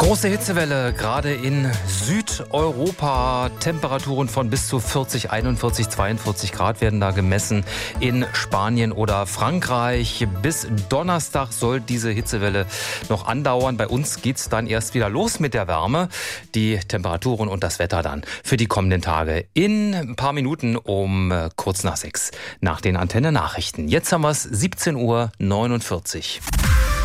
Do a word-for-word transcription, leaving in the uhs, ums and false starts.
Große Hitzewelle, gerade in Südeuropa. Temperaturen von bis zu vierzig, einundvierzig, zweiundvierzig Grad werden da gemessen in Spanien oder Frankreich. Bis Donnerstag soll diese Hitzewelle noch andauern. Bei uns geht's dann erst wieder los mit der Wärme. Die Temperaturen und das Wetter dann für die kommenden Tage in ein paar Minuten um kurz nach sechs nach den Antenne-Nachrichten. Jetzt haben wir es siebzehn Uhr neunundvierzig.